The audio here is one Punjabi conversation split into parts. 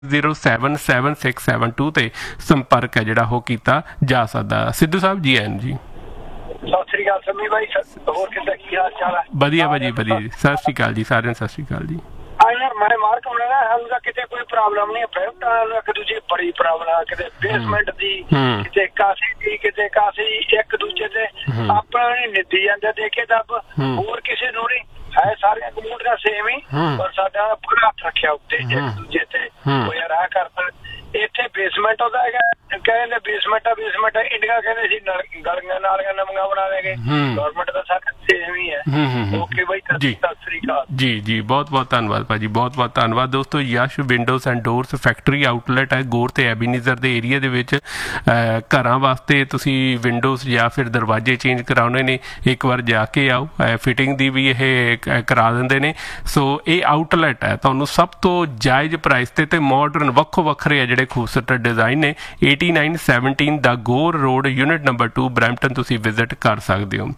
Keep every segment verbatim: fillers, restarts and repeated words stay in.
Zero seven seven six seven to ਤੇ ਸੰਪਰਕ ਹੈ ਜਿਹੜਾ ਉਹ ਕੀਤਾ ਜਾ ਸਕਦਾ। ਸਿੱਧੂ ਸਾਹਿਬ ਜੀ ਐਨ ਜੀ। ਸਤਿ ਸ੍ਰੀ ਅਕਾਲ ਸੰਮੀ ਬਾਈ, ਹੋਰ ਕਿੱਦਾਂ, ਕੀ ਹਾਲ ਚਾਲ ਹੈ? ਵਧੀਆ ਭਾਜੀ ਵਧੀਆ ਜੀ, ਸਤਿ ਸ਼੍ਰੀ ਅਕਾਲ ਜੀ ਸਾਰਿਆਂ ਨੂੰ, ਸਤਿ ਸ਼੍ਰੀ ਅਕਾਲ ਜੀ। ਆ ਯਾਰ ਮੈਂ ਮਾਰਕ ਹੋਣਾ ਨਾ ਹਾਲ ਦਾ ਕਿਤੇ ਕੋਈ ਪ੍ਰੋਬਲਮ ਨਹੀਂ, ਪ੍ਰਾਈਵੇਟਾਂ ਇੱਕ ਦੂਜੇ ਬੜੀ ਪ੍ਰੋਬਲਮ ਆ, ਕਿਤੇ ਬੇਸਮੈਂਟ ਦੀ, ਕਿਤੇ ਕਾਸੀ ਦੀ, ਕਿਤੇ ਕਾਸੀ, ਇੱਕ ਦੂਜੇ ਤੇ ਆਪਣਾ ਨਹੀਂ ਨਿੱਦੀ ਜਾਂਦੇ ਦੇਖੇ ਦੱਬ, ਹੋਰ ਕਿਸੇ ਨੂੰ ਨਹੀਂ ਹੈ, ਸਾਰੀਆਂ ਕਮਿਊਨਿਟੀਆਂ ਸੇਮ ਹੀ, ਪਰ ਸਾਡਾ ਪੂਰਾ ਹੱਥ ਰੱਖਿਆ ਉੱਤੇ ਇੱਕ ਦੂਜੇ ਤੇ। ਉਹ ਯਾਰ ਆ ਕਰਦਾ ਇੱਥੇ ਬੇਸਮੈਂਟ ਉਹਦਾ ਹੈਗਾ, ਕਹਿੰਦੇ ਬੇਸਮੈਂਟ ਆ ਬੇਸਮੈਂਟ ਆ, ਇੰਡੀਆ ਕਹਿੰਦੇ ਸੀ ਗਲੀਆਂ ਨਾਲੀਆਂ ਨਵੀਆਂ ਬਣਾ ਦੇਗੇ, ਗਵਰਨਮੈਂਟ ਦਾ ਸਾਰਾ ਸੇਮ ਹੀ ਹੈ। ਓਕੇ ਬਾਈ, ਸਤਿ ਸ੍ਰੀ ਅਕਾਲ ਜੀ ਜੀ, ਬਹੁਤ ਬਹੁਤ ਧੰਨਵਾਦ ਭਾਜੀ, ਬਹੁਤ ਬਹੁਤ ਧੰਨਵਾਦ। ਦੋਸਤੋ Yash windows and doors factory outlet ਹੈ ਗੌਰ ਤੇ ਐਬੀਨੇਜ਼ਰ ਦੇ ਏਰੀਆ ਦੇ ਵਿੱਚ। ਘਰਾਂ ਵਾਸਤੇ ਤੁਸੀਂ ਵਿੰਡੋਜ਼ ਜਾਂ ਫਿਰ ਦਰਵਾਜ਼ੇ ਚੇਂਜ ਕਰਾਉਣੇ ਨੇ, ਇੱਕ ਵਾਰ ਜਾ ਕੇ ਆਓ, ਫਿਟਿੰਗ ਦੀ ਵੀ ਇਹ ਕਰਾ ਦਿੰਦੇ ਨੇ। ਸੋ ਇਹ ਆਊਟਲੈਟ ਹੈ, ਤੁਹਾਨੂੰ ਸਭ ਤੋਂ ਜਾਇਜ਼ ਪ੍ਰਾਈਸ ਤੇ ਤੇ ਮਾਡਰਨ ਵੱਖੋ ਵੱਖਰੇ ਆ ਜਿਹੜੇ ਖੂਬਸੂਰਤ ਡਿਜ਼ਾਈਨ ਨੇ। ਏਟੀ ਨਾਈਨ ਸੈਵਨਟੀਨ ਦਾ ਗੌਰ road, unit number two, Brampton ਤੁਸੀਂ ਵਿਜ਼ਿਟ ਕਰ ਸਕਦੇ ਹੋ।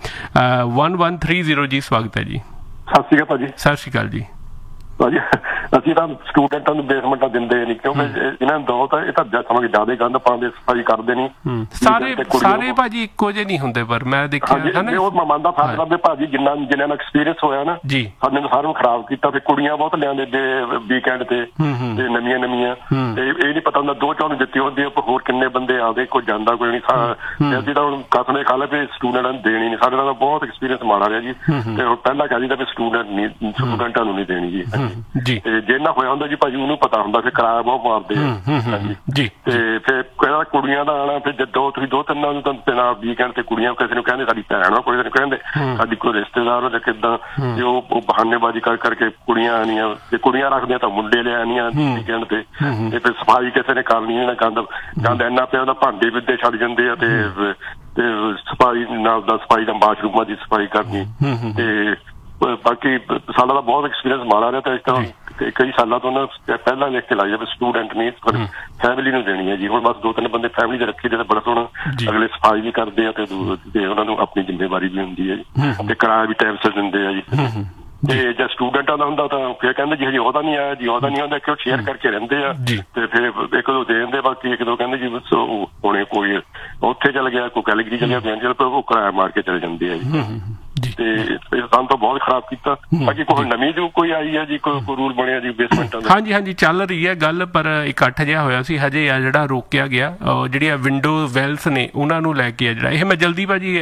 ਵਨ ਵਨ ਥ੍ਰੀ ਜ਼ੀਰੋ ਜੀ, ਸਵਾਗਤ ਹੈ ਜੀ। ਸਤਿ ਸ਼੍ਰੀ ਅਕਾਲ ਭਾਜੀ। ਸਤਿ ਸ਼੍ਰੀ ਅਕਾਲ ਜੀ। ਭਾਜੀ ਅਸੀਂ ਤਾਂ ਸਟੂਡੈਂਟਾਂ ਨੂੰ ਬੇਸਮੈਂਟਾਂ ਦਿੰਦੇ ਨਹੀਂ, ਕਿਉਂਕਿ ਇਹਨਾਂ ਨੂੰ ਦੋ ਤਾਂ ਇਹ ਤਾਂ ਸਮਝ ਜ਼ਿਆਦਾ ਗੰਦ ਪਾਉਂਦੇ, ਸਫਾਈ ਕਰਦੇ ਨਹੀਂ। ਸਾਰੇ ਸਾਰੇ ਭਾਜੀ ਇੱਕੋ ਜਿਹੇ ਨਹੀਂ ਹੁੰਦੇ, ਪਰ ਮੈਂ ਦੇਖਿਆ ਉਹ ਮੈਂ ਮੰਨਦਾ ਫਾਸਲਾ ਦੇ ਭਾਜੀ, ਜਿੰਨਾ ਜਿੰਨਾ ਨੂੰ ਐਕਸਪੀਰੀਅੰਸ ਹੋਇਆ ਨਾ ਜੀ, ਸਾਡੇ ਨੂੰ ਸਾਰਿਆਂ ਨੂੰ ਖਰਾਬ ਕੀਤਾ। ਫਿਰ ਕੁੜੀਆਂ ਬਹੁਤ ਲਿਆਉਂਦੇ ਵੀਕਐਂਡ ਤੇ ਤੇ ਨਵੀਆਂ ਨਵੀਆਂ, ਤੇ ਇਹ ਨਹੀਂ ਪਤਾ ਹੁੰਦਾ ਦੋ ਚੌਂ ਦਿੱਤੀ ਹੁੰਦੀ, ਹੋਰ ਕਿੰਨੇ ਬੰਦੇ ਆਉਂਦੇ, ਕੋਈ ਜਾਂਦਾ ਕੋਈ ਨਹੀਂ। ਅਸੀਂ ਤਾਂ ਹੁਣ ਕਸਮੇ ਖਾ ਲੈ ਵੀ ਸਟੂਡੈਂਟਾਂ ਨੂੰ ਦੇਣੀ ਨਹੀਂ, ਸਾਡੇ ਨਾਲ ਬਹੁਤ ਐਕਸਪੀਰੀਅੰਸ ਮਾੜਾ ਰਿਹਾ ਜੀ। ਤੇ ਹੁਣ ਪਹਿਲਾਂ ਕਹਿ ਦਿੱਤਾ ਵੀ ਸਟੂਡੈਂਟ ਨਹੀਂ, ਸਟੂਡੈਂਟਾਂ ਨੂੰ ਨਹੀਂ ਦੇਣੀ ਜੀ। ਜੀ ਤੇ ਜੇ ਨਾ ਹੋਇਆ ਹੁੰਦਾ ਜੀ ਭਾਜੀ, ਉਹਨੂੰ ਪਤਾ ਹੁੰਦਾ ਫਿਰ ਕਿਰਾਇਆ ਬਹੁਤ ਮਾਰਦੇ ਆ ਜੀ। ਤੇ ਫਿਰ ਕਹਿੰਦਾ ਕੁੜੀਆਂ ਦਾ ਆਉਣਾ, ਫਿਰ ਜਦੋਂ ਤੁਸੀਂ ਦੋ ਤਿੰਨ ਨੂੰ ਵੀਕਐਂਡ ਤੇ ਕੁੜੀਆਂ ਕਿਸੇ ਨੂੰ ਕਹਿੰਦੇ ਸਾਡੀ ਭੈਣ ਆ, ਕੋਈ ਨੂੰ ਕਹਿੰਦੇ ਸਾਡੀ ਕੋਈ ਰਿਸ਼ਤੇਦਾਰ ਹੋ ਜਾਂ ਕਿੱਦਾਂ, ਤੇ ਉਹ ਬਹਾਨੇਬਾਜ਼ੀ ਕਰ ਕਰਕੇ ਕੁੜੀਆਂ ਆਉਣੀਆਂ, ਤੇ ਕੁੜੀਆਂ ਰੱਖਦੀਆਂ ਤਾਂ ਮੁੰਡੇ ਲੈ ਆਉਣੀਆਂ ਵੀਕਐਂਡ ਤੇ। ਤੇ ਫਿਰ ਸਫਾਈ ਕਿਸੇ ਨੇ ਕਰਨੀ ਨਾ, ਗੰਦ ਗੰਦ ਇੰਨਾ ਪਿਆ ਉਹਦਾ, ਭਾਂਡੇ ਵਿੱਦੇ ਛੱਡ ਜਾਂਦੇ ਆ, ਤੇ ਤੇ ਸਫਾਈ ਨਾਲ ਦਾ ਸਫਾਈ ਦਾ ਬਾਥਰੂਮਾਂ ਦੀ ਸਫਾਈ ਕਰਨੀ। ਤੇ ਬਾਕੀ ਸਾਡਾ ਤਾਂ ਬਹੁਤ ਐਕਸਪੀਰੀਅੰਸ ਮਾੜਾ ਰਿਹਾ, ਤਾਂ ਇਸ ਤਰ੍ਹਾਂ ਕਈ ਸਾਲਾਂ ਤੋਂ ਨਾ ਪਹਿਲਾਂ ਲਿਖ ਕੇ ਲਾਈ ਜਾਵੇ ਸਟੂਡੈਂਟ ਨਹੀਂ, ਫੈਮਿਲੀ ਨੂੰ ਦੇਣੀ ਹੈ ਜੀ। ਹੁਣ ਬਸ ਦੋ ਤਿੰਨ ਬੰਦੇ ਫੈਮਿਲੀ ਦੇ ਰੱਖੀ ਤੇ ਬੜਾ ਸੋਹਣਾ, ਅਗਲੇ ਸਫਾਈ ਵੀ ਕਰਦੇ ਆ ਤੇ ਉਹਨਾਂ ਨੂੰ ਆਪਣੀ ਜ਼ਿੰਮੇਵਾਰੀ ਵੀ ਹੁੰਦੀ ਹੈ ਜੀ, ਤੇ ਕਿਰਾਇਆ ਵੀ ਟਾਈਮ ਸਿਰ ਦਿੰਦੇ ਆ ਜੀ। ਤੇ ਜੇ ਸਟੂਡੈਂਟਾਂ ਦਾ ਹੁੰਦਾ ਤਾਂ ਫਿਰ ਕਹਿੰਦੇ ਜੀ ਹਜੇ ਉਹਦਾ ਨਹੀਂ ਆਇਆ ਜੀ, ਉਹਦਾ ਨਹੀਂ ਆਉਂਦਾ, ਕਿਉਂ ਸ਼ੇਅਰ ਕਰਕੇ ਰਹਿੰਦੇ ਆ। ਤੇ ਫਿਰ ਇੱਕ ਦੋ ਦੇ ਦਿੰਦੇ, ਬਾਕੀ ਇੱਕ ਦੋ ਕਹਿੰਦੇ ਜੀ ਬਸ ਹੁਣੇ ਕੋਈ ਉੱਥੇ ਚਲ ਗਿਆ, ਕੋਈ ਕੈਲਗਰੀ ਚਲ ਗਿਆ, ਉਹ ਕਿਰਾਇਆ ਮਾਰ ਕੇ ਚਲੇ ਜਾਂਦੇ ਆ ਜੀ। ਤੇ ਸਾਨੂੰ ਤਾਂ ਬਹੁਤ ਖਰਾਬ ਕੀਤਾ। ਬਾਕੀ ਕੋਈ ਨਵੀਂ ਜੋ ਕੋਈ ਆਈ ਹੈ ਜੀ, ਕੋਈ ਰੂਲ ਬਣਿਆ ਜੀ ਬੇਸਮੈਂਟਾਂ ਦਾ? ਹਾਂਜੀ ਹਾਂਜੀ ਚੱਲ ਰਹੀ ਹੈ ਗੱਲ, ਪਰ ਇਕੱਠ ਜਿਹਾ ਹੋਇਆ ਸੀ ਹਜੇ ਆ ਜਿਹੜਾ ਰੋਕਿਆ ਗਿਆ, ਜਿਹੜੀਆਂ ਵਿੰਡੋ ਵੈਲਸ ਨੇ ਉਹਨਾਂ ਨੂੰ ਲੈ ਕੇ ਆ ਜਿਹੜਾ ਇਹ। ਮੈਂ ਜਲਦੀ ਭਾਜੀ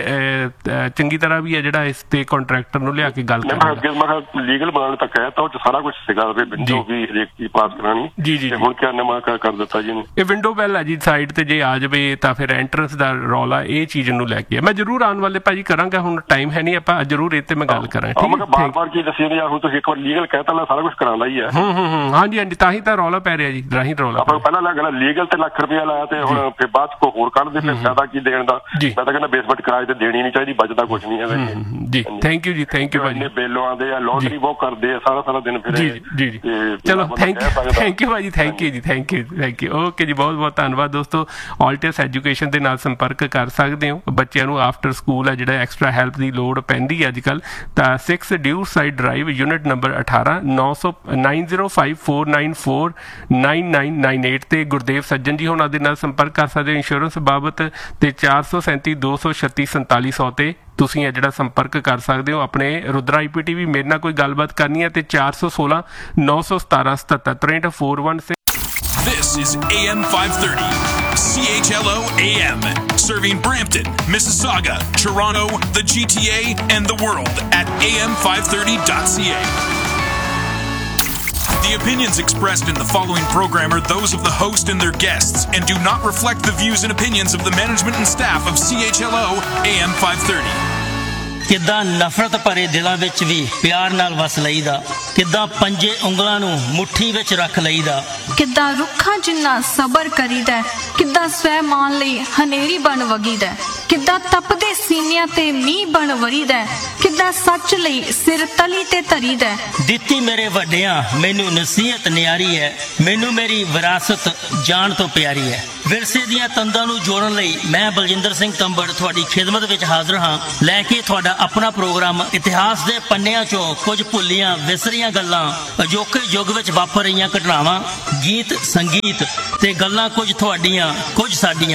ਚੰਗੀ ਤਰ੍ਹਾਂ ਵੀ ਹੈ ਜਿਹੜਾ ਇਸ ਤੇ ਕੰਟਰੈਕਟਰ ਨੂੰ ਲਿਆ ਕੇ ਗੱਲ ਕਰਾਂਗਾ। ਲੀਗਲ ਬਣਾਉਣ ਤੱਕ ਹੈ ਤਾਂ ਉਹ ਸਾਰਾ ਕੁਝ ਸੀਗਾ, ਵਿੰਡੋ ਵੀ ਹਰੇਕ ਚੀਜ਼ ਪਾਸ ਕਰਾਉਣੀ ਜੀ ਜੀ। ਹੁਣ ਕਿਆ ਨਵਾਂ ਕਰ ਦਿੱਤਾ ਜੀ ਇਹ ਵਿੰਡੋ ਵੈਲ ਹੈ ਜੀ ਸਾਈਡ ਤੇ, ਜੇ ਆ ਜਾਵੇ ਤਾਂ ਫਿਰ ਐਂਟਰੈਂਸ ਦਾ ਰੌਲਾ ਇਹ ਚੀਜ਼ ਨੂੰ ਲੈ ਕੇ। ਮੈਂ ਜ਼ਰੂਰ ਆਉਣ ਵਾਲੇ ਭਾਜੀ ਕਰਾਂਗਾ, ਹੁਣ ਟਾਈਮ ਹੈ ਨਹੀਂ, ਆਪਾਂ ਜ਼ਰੂਰ ਇਹ ਤੇ ਮੈਂ ਗੱਲ ਕਰਾਂ। ਠੀਕ ਹੈ, ਬਾਰ ਬਾਰ ਕੀ ਦੱਸਿਆ ਯਾਰ, ਹੁਣ ਤੁਸੀਂ ਇੱਕ ਵਾਰ ਲੀਗਲ ਕਹਿਤਾ ਨਾ, ਸਾਰਾ ਕੁਝ ਕਰਾਉਂਦਾ ਹੀ ਹੈ। ਹੂੰ ਹੂੰ ਹੂੰ ਹਾਂਜੀ ਹਾਂਜੀ, ਤਾਂ ਹੀ ਤਾਂ ਰੌਲਾ ਪੈ ਰਿਹਾ ਜੀ, ਰਾਹੀਂ ਰੌਲਾ। ਆਪਾਂ ਪਹਿਲਾਂ ਲੱਗ ਲੀਗਲ ਤੇ ਲੱਖ ਰੁਪਇਆ ਲਾਇਆ, ਤੇ ਹੁਣ ਫਿਰ ਬਾਅਦ ਚ ਕੋਈ ਹੋਰ ਕੱਢਦੇ, ਫਿਰ ਫਾਇਦਾ ਕੀ ਦੇਣ ਦਾ? ਮੈਂ ਤਾਂ ਕਹਿੰਦਾ ਬੇਸਮੈਂਟ ਕਿਰਾਏ ਤੇ ਦੇਣੀ ਨਹੀਂ ਚਾਹੀਦੀ, ਬਚਦਾ ਕੁਝ ਨਹੀਂ ਹੈ ਜੀ। ਥੈਂਕ ਯੂ ਜੀ, ਥੈਂਕ ਯੂ ਭਾਜੀ। ਬਿੱਲ ਆਉਂਦੇ ਆ, ਲਾਂਡਰੀ ਬਹੁਤ ਕਰਦੇ ਆ ਸਾਰਾ ਸਾਰਾ ਦਿਨ ਫਿਰ। ਜੀ ਜੀ ਜੀ, ਚਲੋ ਥੈਂਕ ਯੂ ਥੈਂਕ ਯੂ ਭਾਜੀ, ਥੈਂਕ ਯੂ ਜੀ, thank you thank you okay ਜੀ, ਬਹੁਤ ਬਹੁਤ ਧੰਨਵਾਦ। ਦੋਸਤੋ ਆਲਟਸ ਐਜੂਕੇਸ਼ਨ ਦੇ ਨਾਲ ਸੰਪਰਕ ਕਰ ਸਕਦੇ ਹੋ। ਬੱਚਿਆਂ ਨੂੰ ਆਫਟਰ ਸਕੂਲ ਹੈ ਜਿਹੜਾ ਐਕਸਟਰਾ ਹੈਲਪ ਦੀ ਲੋੜ ਪੈਂਦੀ ਹੈ ਅੱਜ ਕੱਲ੍ਹ, ਤਾਂ ਸਿਕਸ ਡਿਊ ਸਾਈਡ ਡਰਾਈਵ, ਯੂਨਿਟ ਨੰਬਰ ਅਠਾਰਾਂ, ਨੌ ਸੌ nine zero five four nine four nine nine nine eight ਤੇ ਗੁਰਦੇਵ ਸੱਜਣ ਜੀ ਹੋਣਾ ਦੇ ਨਾਲ ਸੰਪਰਕ ਕਰ ਸਕਦੇ ਹੋ ਇੰਸ਼ੋਰੈਂਸ ਬਾਬਤ, ਤੇ ਚਾਰ ਸੌ ਸੈਂਤੀ ਦੋ ਸੌ ਛੱਤੀ ਸੰਤਾਲੀ ਸੌ ਤੇ ਤੁਸੀਂ ਇਹ ਜਿਹੜਾ ਸੰਪਰਕ ਕਰ ਸਕਦੇ ਹੋ। ਆਪਣੇ ਰੁਦਰਾ ਆਈ ਪੀ ਟੀ ਵੀ ਮੇਰੇ ਨਾਲ ਕੋਈ ਗੱਲਬਾਤ ਕਰਨੀ ਹੈ ਤੇ ਚਾਰ ਸੌ ਸੋਲਾਂ ਨੌ ਸੌ ਸਤਾਰਾਂ ਸਤੱਤਰ ਤਰੇਂਹਠ four one six. This is A M five thirty, C H L O A M, serving Brampton, Mississauga, Toronto, the G T A, and the world at A M five thirty dot C A. The opinions expressed in the following program are those of the host and their guests and do not reflect the views and opinions of the management and staff of C H L O A M five thirty. ਕਿੱਦਾਂ ਨਫ਼ਰਤ ਭਰੇ ਦਿਲਾਂ ਵਿੱਚ ਵੀ ਪਿਆਰ ਨਾਲ ਵਸ ਲਈਦਾ, ਕਿੱਦਾਂ ਪੰਜੇ ਉਂਗਲਾਂ ਨੂੰ ਮੁੱਠੀ ਵਿੱਚ ਰੱਖ ਲਈਦਾ, ਕਿੱਦਾਂ ਰੁੱਖਾਂ ਜਿੰਨਾ ਸਬਰ ਕਰੀਦਾ, ਕਿੱਦਾਂ ਸਵੈ ਮਾਨ ਲਈ ਹਨੇਰੀ ਬਣ ਵਗੀਦਾ, ਕਿੱਦਾਂ ਤਪਦੇ ਸੀਨਿਆਂ ਤੇ ਮੀਂਹ ਬਣ ਵਰੀਦਾ, ਕਿੱਦਾਂ ਸੱਚ ਲਈ ਸਿਰ ਤਲੀ ਤੇ ਧਰੀਦਾ। ਦਿੱਤੀ ਮੇਰੇ ਵੱਡਿਆਂ ਮੈਨੂੰ ਨਸੀਹਤ ਨਿਆਰੀ ਹੈ, ਮੈਨੂੰ ਮੇਰੀ ਵਿਰਾਸਤ ਜਾਨ ਤੋਂ ਪਿਆਰੀ ਹੈ। ਵਿਰਸੇ ਦੀਆਂ ਤੰਦਾਂ ਨੂੰ ਜੋੜਨ ਲਈ ਮੈਂ ਬਲਜਿੰਦਰ ਸਿੰਘ ਤੰਬੜ ਤੁਹਾਡੀ ਖਿਦਮਤ ਵਿੱਚ ਹਾਜ਼ਰ ਹਾਂ, ਲੈ ਕੇ ਤੁਹਾਡਾ ਆਪਣਾ ਪ੍ਰੋਗਰਾਮ ਇਤਿਹਾਸ ਦੇ ਪੰਨਿਆਂ ਚੋਂ ਕੁਝ ਭੁੱਲੀਆਂ ਵਿਸਰੀਆਂ ਗੱਲਾਂ, ਅਜੋਕੇ ਯੁੱਗ ਵਿੱਚ ਵਾਪਰ ਰਹੀਆਂ ਘਟਨਾਵਾਂ, ਗੀਤ ਸੰਗੀਤ ਤੇ ਗੱਲਾਂ, ਕੁਝ ਤੁਹਾਡੀਆਂ ਕੁਝ ਸਾਡੀਆਂ।